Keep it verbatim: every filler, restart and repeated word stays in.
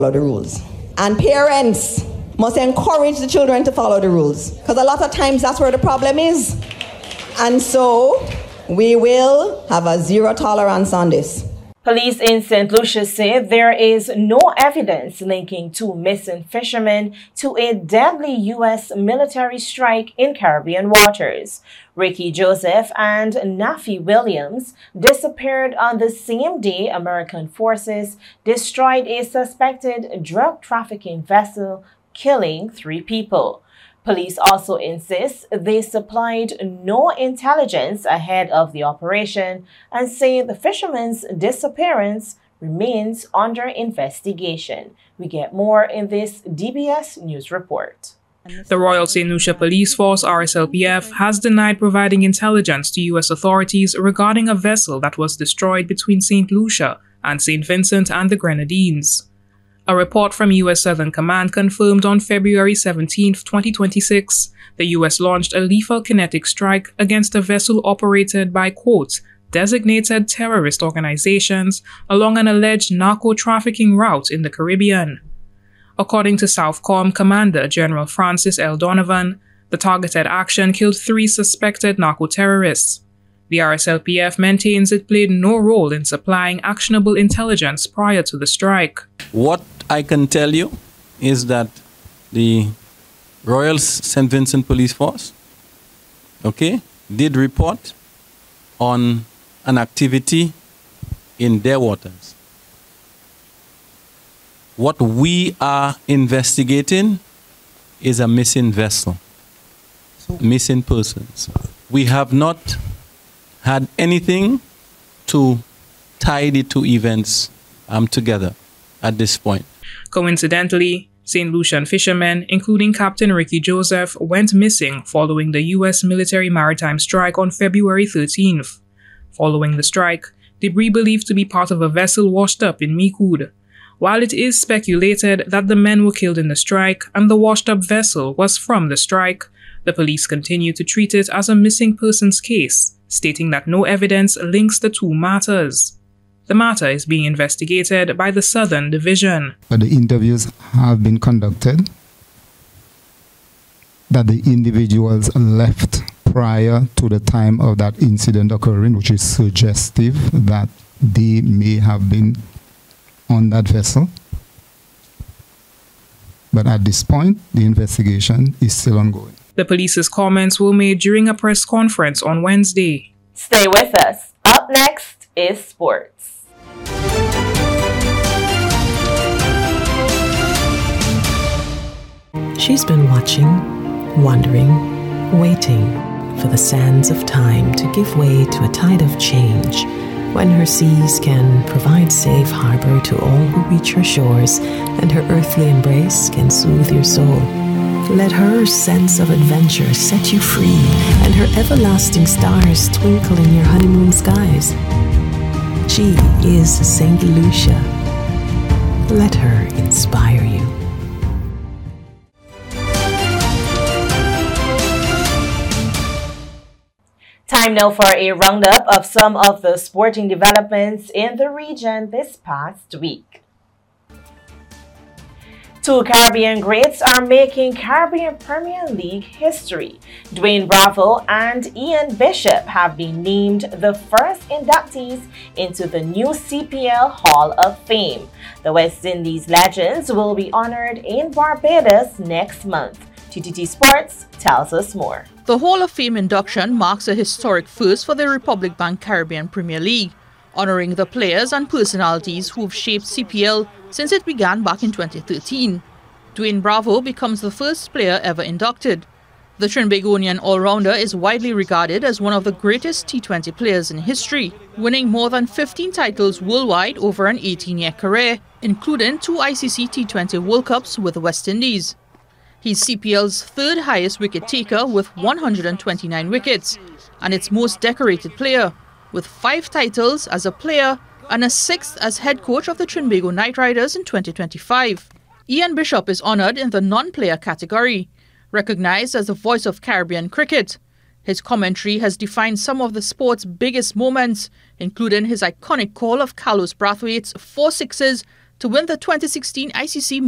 Follow the rules. And parents must encourage the children to follow the rules, because a lot of times that's where the problem is. And so we will have a zero tolerance on this. Police in Saint Lucia say there is no evidence linking two missing fishermen to a deadly U S military strike in Caribbean waters. Ricky Joseph and Nafi Williams disappeared on the same day American forces destroyed a suspected drug trafficking vessel, killing three people. Police also insist they supplied no intelligence ahead of the operation and say the fishermen's disappearance remains under investigation. We get more in this D B S News report. The Royal Saint Lucia Police Force, R S L P F, has denied providing intelligence to U S authorities regarding a vessel that was destroyed between Saint Lucia and Saint Vincent and the Grenadines. A report from U S Southern Command confirmed on February seventeenth, twenty twenty-six, the U S launched a lethal kinetic strike against a vessel operated by, quote, designated terrorist organizations along an alleged narco-trafficking route in the Caribbean. According to Southcom Commander General Francis L. Donovan, the targeted action killed three suspected narco-terrorists. The R S L P F maintains it played no role in supplying actionable intelligence prior to the strike. What I can tell you is that the Royal Saint Vincent Police Force, okay, did report on an activity in their waters. What we are investigating is a missing vessel, missing persons. We have not had anything to tie the two events um, together at this point. Coincidentally, Saint Lucian fishermen, including Captain Ricky Joseph, went missing following the U S military maritime strike on February thirteenth. Following the strike, debris believed to be part of a vessel washed up in Micoud. While it is speculated that the men were killed in the strike and the washed-up vessel was from the strike, the police continue to treat it as a missing persons case, stating that no evidence links the two matters. The matter is being investigated by the Southern Division. But the interviews have been conducted that the individuals left prior to the time of that incident occurring, which is suggestive that they may have been on that vessel. But at this point, the investigation is still ongoing. The police's comments were made during a press conference on Wednesday. Stay with us. Up next is sports. She's been watching, wondering, waiting for the sands of time to give way to a tide of change, when her seas can provide safe harbor to all who reach her shores, and her earthly embrace can soothe your soul. Let her sense of adventure set you free, and her everlasting stars twinkle in your honeymoon skies. She is Saint Lucia. Let her inspire you. Time now for a roundup of some of the sporting developments in the region this past week. Two Caribbean greats are making Caribbean Premier League history. Dwayne Bravo and Ian Bishop have been named the first inductees into the new C P L Hall of Fame. The West Indies legends will be honored in Barbados next month. T T T Sports tells us more. The Hall of Fame induction marks a historic first for the Republic Bank Caribbean Premier League, honoring the players and personalities who've shaped C P L since it began back in twenty thirteen. Dwayne Bravo becomes the first player ever inducted. The Trinbagonian all-rounder is widely regarded as one of the greatest T twenty players in history, winning more than fifteen titles worldwide over an eighteen-year career, including two I C C T twenty World Cups with the West Indies. He's C P L's third highest wicket taker with one hundred twenty-nine wickets, and its most decorated player, with five titles as a player and a sixth as head coach of the Trinbago Knight Riders in twenty twenty-five. Ian Bishop is honoured in the non-player category, recognised as the voice of Caribbean cricket. His commentary has defined some of the sport's biggest moments, including his iconic call of Carlos Brathwaite's four sixes to win the twenty sixteen I C C